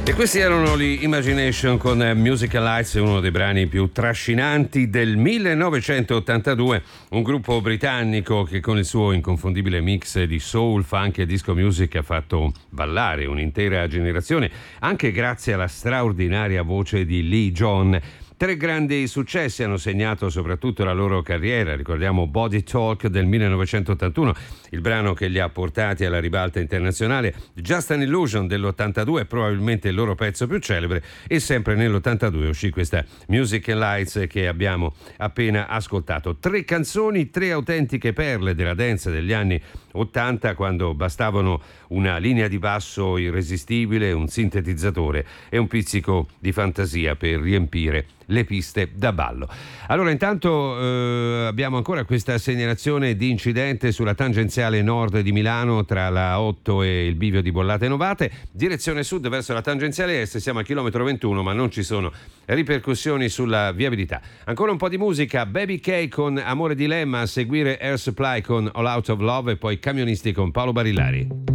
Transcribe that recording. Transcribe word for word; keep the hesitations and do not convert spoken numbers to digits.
E questi erano gli Imagination con Musical Lights, uno dei brani più trascinanti del millenovecentottantadue, un gruppo britannico che con il suo inconfondibile mix di soul, funk e disco music ha fatto ballare un'intera generazione, anche grazie alla straordinaria voce di Lee John. Tre grandi successi hanno segnato soprattutto la loro carriera. Ricordiamo Body Talk del millenovecentottantuno, il brano che li ha portati alla ribalta internazionale, Just an Illusion dell'ottantadue, probabilmente il loro pezzo più celebre, e sempre nell'ottantadue uscì questa Music and Lights che abbiamo appena ascoltato. Tre canzoni, tre autentiche perle della dance degli anni ottanta, quando bastavano una linea di basso irresistibile, un sintetizzatore e un pizzico di fantasia per riempire le piste da ballo. Allora intanto eh, abbiamo ancora questa segnalazione di incidente sulla tangenziale nord di Milano tra la otto e il bivio di Bollate Novate, direzione sud verso la tangenziale est. Siamo al chilometro ventuno, ma non ci sono ripercussioni sulla viabilità. Ancora un po' di musica, Baby K con Amore Dilemma, a seguire Air Supply con All Out of Love e poi Camionisti con Paolo Barillari.